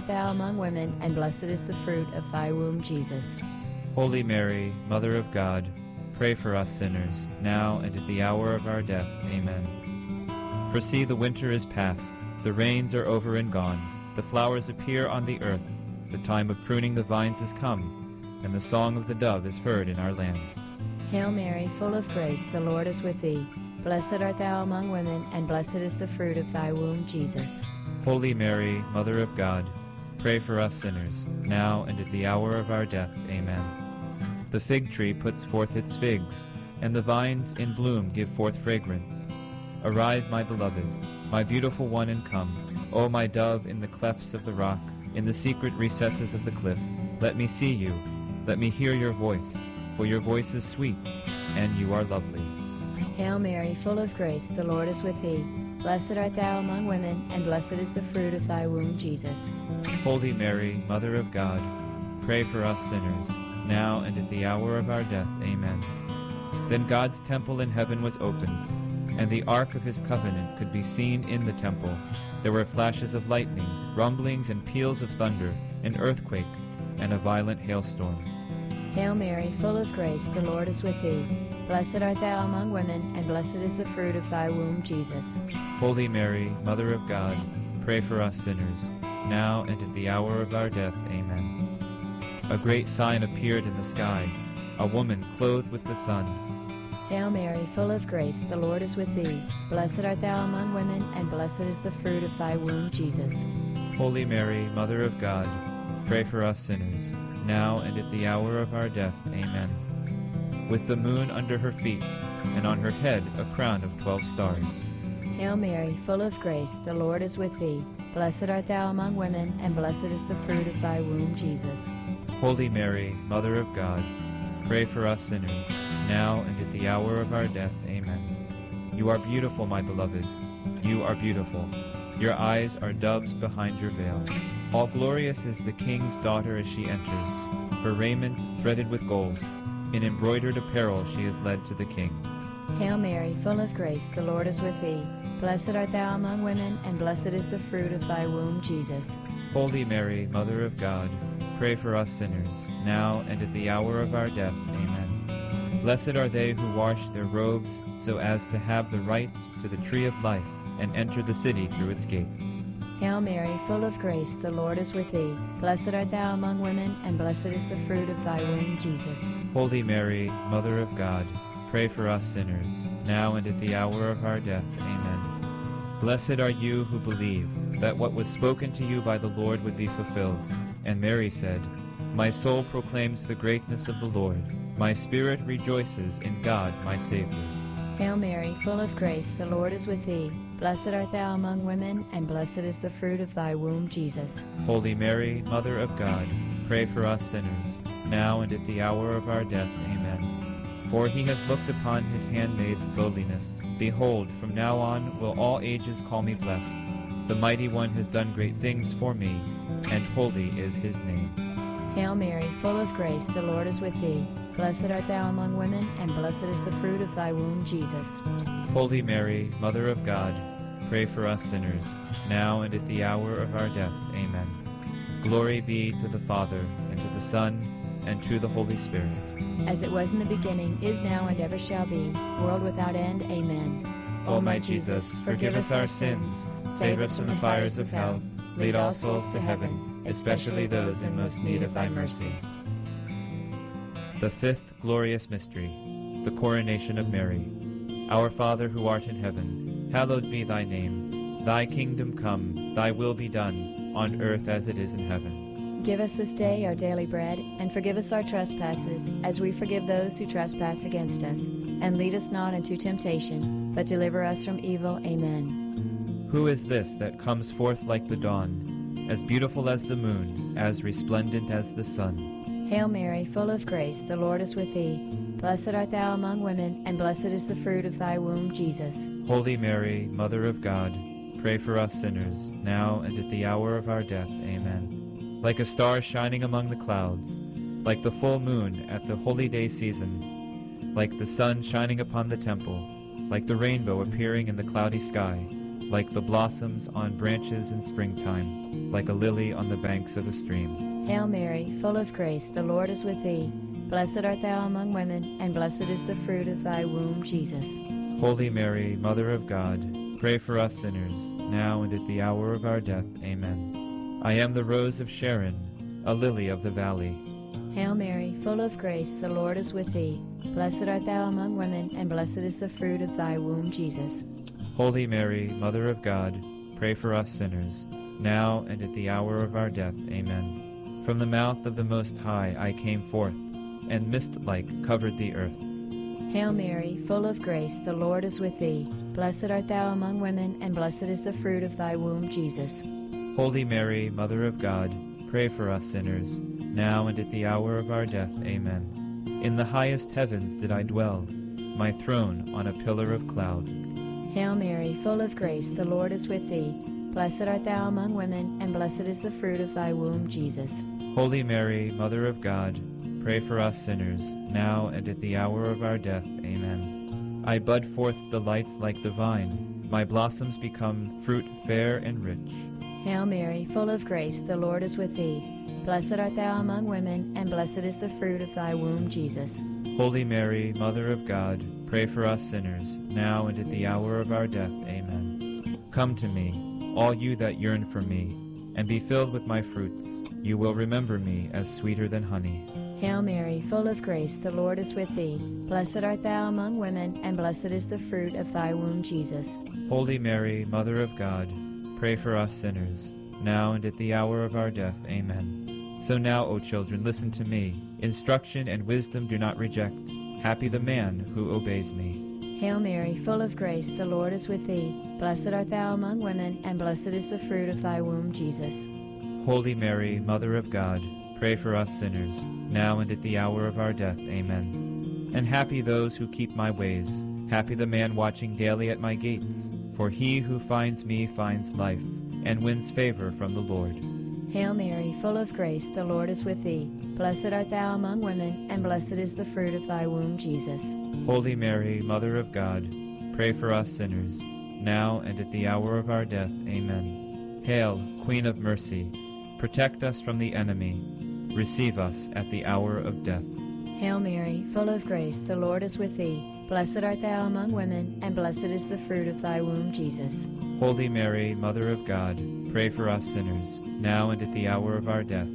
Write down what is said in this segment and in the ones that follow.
thou among women, and blessed is the fruit of thy womb, Jesus. Holy Mary, Mother of God, pray for us sinners, now and at the hour of our death. Amen. For see, the winter is past, the rains are over and gone, the flowers appear on the earth, the time of pruning the vines is come, and the song of the dove is heard in our land. Hail Mary, full of grace, the Lord is with thee. Blessed art thou among women, and blessed is the fruit of thy womb, Jesus. Holy Mary, Mother of God, pray for us sinners, now and at the hour of our death. Amen. The fig tree puts forth its figs, and the vines in bloom give forth fragrance. Arise, my beloved, my beautiful one, and come. O my dove, in the clefts of the rock, in the secret recesses of the cliff, let me see you, let me hear your voice, for your voice is sweet, and you are lovely. Hail Mary, full of grace, the Lord is with thee. Blessed art thou among women, and blessed is the fruit of thy womb, Jesus. Holy Mary, Mother of God, pray for us sinners, now and at the hour of our death. Amen. Then God's temple in heaven was opened, and the ark of his covenant could be seen in the temple. There were flashes of lightning, rumblings and peals of thunder, an earthquake, and a violent hailstorm. Hail Mary, full of grace, the Lord is with thee. Blessed art thou among women, and blessed is the fruit of thy womb, Jesus. Holy Mary, Mother of God, pray for us sinners, now and at the hour of our death. Amen. A great sign appeared in the sky, a woman clothed with the sun. Hail Mary, full of grace, the Lord is with thee. Blessed art thou among women, and blessed is the fruit of thy womb, Jesus. Holy Mary, Mother of God, pray for us sinners, now and at the hour of our death. Amen. With the moon under her feet, and on her head a crown of 12 stars. Hail Mary, full of grace, the Lord is with thee. Blessed art thou among women, and blessed is the fruit of thy womb, Jesus. Holy Mary, Mother of God, pray for us sinners, now and at the hour of our death. Amen. You are beautiful, my beloved. You are beautiful. Your eyes are doves behind your veil. All glorious is the king's daughter as she enters, her raiment threaded with gold. In embroidered apparel she is led to the king. Hail Mary, full of grace, the Lord is with thee. Blessed art thou among women, and blessed is the fruit of thy womb, Jesus. Holy Mary, Mother of God, pray for us sinners, now and at the hour of our death. Amen. Blessed are they who wash their robes, so as to have the right to the tree of life, and enter the city through its gates. Hail Mary, full of grace, the Lord is with thee. Blessed art thou among women, and blessed is the fruit of thy womb, Jesus. Holy Mary, Mother of God, pray for us sinners, now and at the hour of our death. Amen. Blessed are you who believe that what was spoken to you by the Lord would be fulfilled. And Mary said, My soul proclaims the greatness of the Lord. My spirit rejoices in God my Savior. Hail Mary, full of grace, the Lord is with thee. Blessed art thou among women, and blessed is the fruit of thy womb, Jesus. Holy Mary, Mother of God, pray for us sinners, now and at the hour of our death. Amen. For he has looked upon his handmaid's lowliness. Behold, from now on will all ages call me blessed. The Mighty One has done great things for me, and holy is his name. Hail Mary, full of grace, the Lord is with thee. Blessed art thou among women, and blessed is the fruit of thy womb, Jesus. Holy Mary, Mother of God, pray for us sinners, now and at the hour of our death. Amen. Glory be to the Father, and to the Son, and to the Holy Spirit. As it was in the beginning, is now, and ever shall be, world without end. Amen. O my Jesus, forgive us our sins, save us from the fires of hell, lead all souls to heaven, especially those in most need of thy mercy. The fifth glorious mystery, the coronation of Mary. Our Father who art in heaven, hallowed be thy name. Thy kingdom come, thy will be done, on earth as it is in heaven. Give us this day our daily bread, and forgive us our trespasses, as we forgive those who trespass against us. And lead us not into temptation, but deliver us from evil. Amen. Who is this that comes forth like the dawn, as beautiful as the moon, as resplendent as the sun? Hail Mary, full of grace, the Lord is with thee. Blessed art thou among women, and blessed is the fruit of thy womb, Jesus. Holy Mary, Mother of God, pray for us sinners, now and at the hour of our death. Amen. Like a star shining among the clouds, like the full moon at the holy day season, like the sun shining upon the temple, like the rainbow appearing in the cloudy sky, like the blossoms on branches in springtime. like a lily on the banks of a stream. Hail Mary, full of grace, the Lord is with thee. Blessed art thou among women, and blessed is the fruit of thy womb, Jesus. Holy Mary, Mother of God, pray for us sinners, now and at the hour of our death. Amen. I am the rose of Sharon, a lily of the valley. Hail Mary, full of grace, the Lord is with thee. Blessed art thou among women, and blessed is the fruit of thy womb, Jesus. Holy Mary, Mother of God, pray for us sinners, now and at the hour of our death. Amen. From the mouth of the Most High I came forth, and mist-like covered the earth. Hail Mary, full of grace, the Lord is with thee. Blessed art thou among women, and blessed is the fruit of thy womb, Jesus. Holy Mary, Mother of God, pray for us sinners, now and at the hour of our death. Amen. In the highest heavens did I dwell, my throne on a pillar of cloud. Hail Mary, full of grace, the Lord is with thee. Blessed art thou among women, and blessed is the fruit of thy womb, Jesus. Holy Mary, Mother of God, pray for us sinners, now and at the hour of our death. Amen. I bud forth delights like the vine, my blossoms become fruit fair and rich. Hail Mary, full of grace, the Lord is with thee. Blessed art thou among women, and blessed is the fruit of thy womb, Jesus. Holy Mary, Mother of God, pray for us sinners, now and at the hour of our death. Amen. Come to me, all you that yearn for me, and be filled with my fruits. You will remember me as sweeter than honey. Hail Mary, full of grace, the Lord is with thee. Blessed art thou among women, and blessed is the fruit of thy womb, Jesus. Holy Mary, Mother of God, pray for us sinners, now and at the hour of our death. Amen. So now, O children, listen to me. Instruction and wisdom do not reject. Happy the man who obeys me. Hail Mary, full of grace, the Lord is with thee. Blessed art thou among women, and blessed is the fruit of thy womb, Jesus. Holy Mary, Mother of God, pray for us sinners, now and at the hour of our death. Amen. And happy those who keep my ways. Happy the man watching daily at my gates. For he who finds me finds life, and wins favor from the Lord. Hail Mary, full of grace, the Lord is with thee. Blessed art thou among women, and blessed is the fruit of thy womb, Jesus. Holy Mary, Mother of God, pray for us sinners, now and at the hour of our death. Amen. Hail, Queen of Mercy, protect us from the enemy. Receive us at the hour of death. Hail Mary, full of grace, the Lord is with thee. Blessed art thou among women, and blessed is the fruit of thy womb, Jesus. Holy Mary, Mother of God, pray for us sinners, now and at the hour of our death.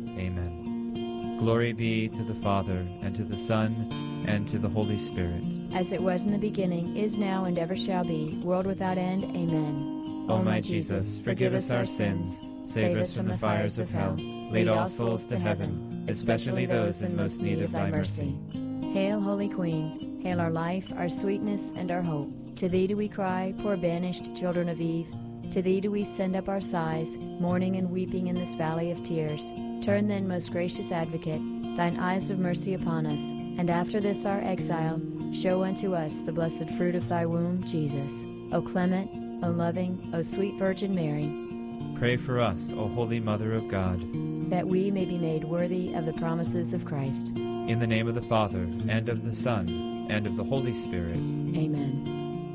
Amen. Glory be to the Father, and to the Son, and to the Holy Spirit. As it was in the beginning, is now, and ever shall be, world without end. Amen. O my Jesus, forgive us our sins, save us from the fires of hell, lead all souls to heaven, especially those in most need of thy mercy. Hail, Holy Queen, hail our life, our sweetness, and our hope. To thee do we cry, poor banished children of Eve. To thee do we send up our sighs, mourning and weeping in this valley of tears. Turn then, most gracious Advocate, thine eyes of mercy upon us, and after this our exile, show unto us the blessed fruit of thy womb, Jesus. O clement, O loving, O sweet Virgin Mary, pray for us, O Holy Mother of God, that we may be made worthy of the promises of Christ. in the name of the Father, and of the Son, and of the Holy Spirit. Amen.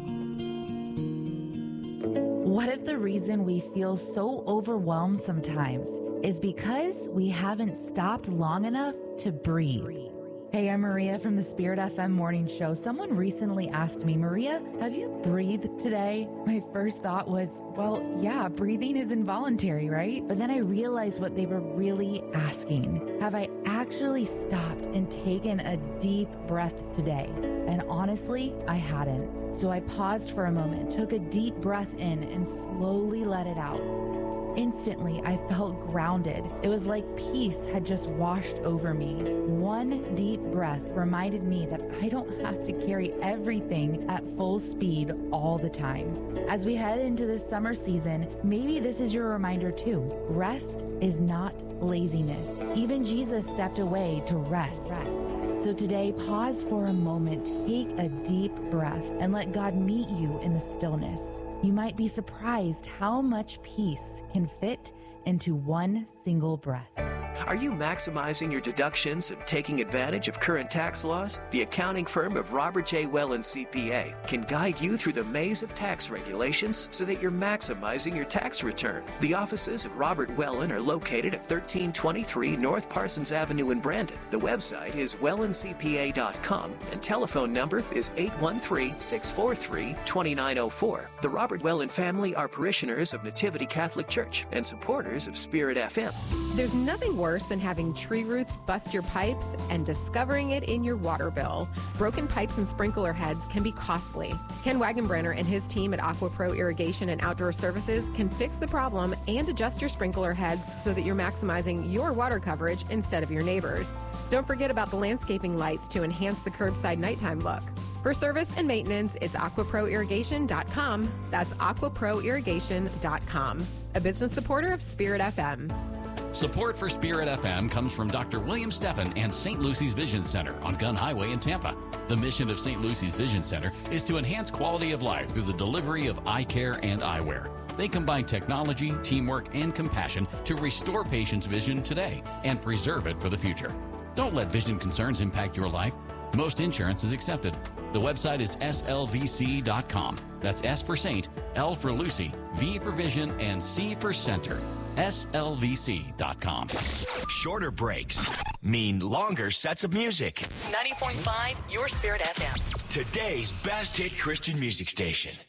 What if the reason we feel so overwhelmed sometimes is because we haven't stopped long enough to breathe? Hey, I'm Maria from the Spirit FM Morning Show. Someone recently asked me, Maria, have you breathed today? My first thought was, well, yeah, breathing is involuntary, right? But then I realized what they were really asking. Have I actually stopped and taken a deep breath today? And honestly, I hadn't. So I paused for a moment, took a deep breath in, and slowly let it out. Instantly, I felt grounded. It was like peace had just washed over me. One deep breath reminded me that I don't have to carry everything at full speed all the time. As we head into this summer season, maybe this is your reminder too. Rest is not laziness. Even Jesus stepped away to rest. So today, pause for a moment, take a deep breath, and let God meet you in the stillness. You might be surprised how much peace can fit into one single breath. Are you maximizing your deductions and taking advantage of current tax laws? The accounting firm of Robert J. Wellen CPA can guide you through the maze of tax regulations so that you're maximizing your tax return. The offices of Robert Wellen are located at 1323 North Parsons Avenue in Brandon. The website is wellencpa.com and telephone number is 813-643-2904. The Robert Wellen family are parishioners of Nativity Catholic Church and supporters of Spirit FM. There's nothing worse than having tree roots bust your pipes and discovering it in your water bill. Broken pipes and sprinkler heads can be costly. Ken Wagenbrenner and his team at AquaPro Irrigation and Outdoor Services can fix the problem and adjust your sprinkler heads so that you're maximizing your water coverage instead of your neighbors. Don't forget about the landscaping lights to enhance the curbside nighttime look. For service and maintenance, it's aquaproirrigation.com. That's aquaproirrigation.com. A business supporter of Spirit FM. Support for Spirit FM comes from Dr. William Steffen and St. Lucy's Vision Center on Gun Highway in Tampa. The mission of St. Lucy's Vision Center is to enhance quality of life through the delivery of eye care and eyewear. They combine technology, teamwork, and compassion to restore patients' vision today and preserve it for the future. Don't let vision concerns impact your life. Most insurance is accepted. The website is slvc.com. That's S for Saint, L for Lucy, V for Vision, and C for Center. slvc.com. Shorter breaks mean longer sets of music. 90.5, your Spirit FM. Today's best hit Christian music station.